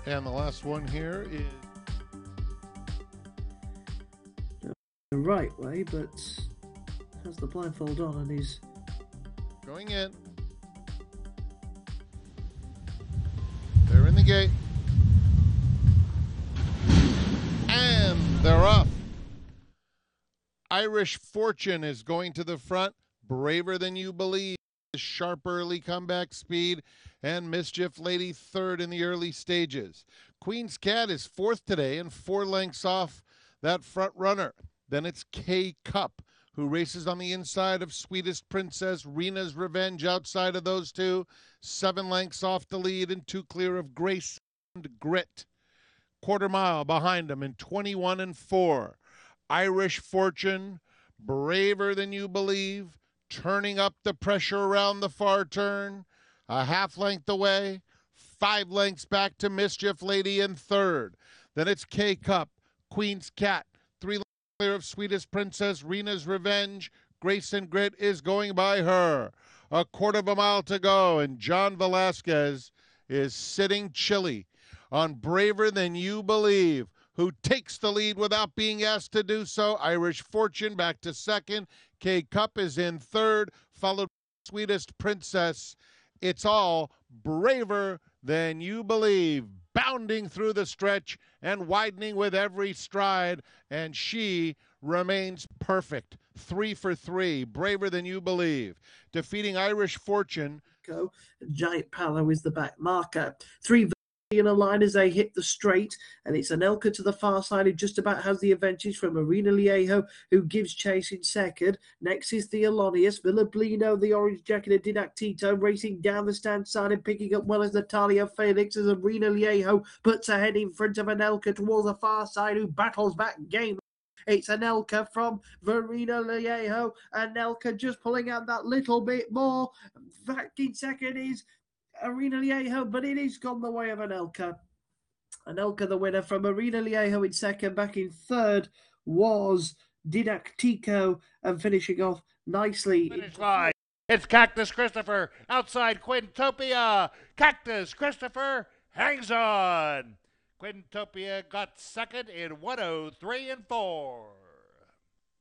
And the last one here is the right way, but has the blindfold on and he's going in. They're in the gate. And they're off. Irish Fortune is going to the front. Braver Than You Believe. Sharp early comeback speed. And Mischief Lady third in the early stages. Queen's Cat is fourth today and 4 lengths off that front runner. Then it's K Cup, who races on the inside of Sweetest Princess, Rena's Revenge outside of those two. 7 lengths off the lead and 2 clear of Grace and Grit. Quarter mile behind them in 21 and 4. Irish Fortune, Braver Than You Believe, turning up the pressure around the far turn. A half length away, 5 lengths back to Mischief Lady in third. Then it's K Cup, Queen's Cat, 3 lengths clear of Sweetest Princess, Rena's Revenge. Grace and Grit is going by her. A quarter of a mile to go, and John Velasquez is sitting chilly on Braver Than You Believe, who takes the lead without being asked to do so. Irish Fortune back to second. K Cup is in third, followed by Sweetest Princess. It's all Braver Than You Believe, bounding through the stretch and widening with every stride, and she remains perfect. 3 for 3, Braver Than You Believe, defeating Irish Fortune. Giant Palo is the back marker. 3 in a line as they hit the straight, and it's Anelka to the far side who just about has the advantage from Marina Liejo, who gives chase in second. Next is the Alonius, Villablino, the orange jacket of Didactito, racing down the stand side and picking up well as Natalia Felix as Marina Liejo puts ahead in front of Anelka towards the far side, who battles back game. It's Anelka from Verena Liejo. Anelka just pulling out that little bit more. Back in second is Arena Liejo, but it is gone the way of Anelka. Anelka, the winner from Arena Liejo in second. Back in third was Didactico, and finishing off nicely. Finish line. It's Cactus Christopher outside Quintopia. Cactus Christopher hangs on. Quintopia got second in 103 and 4.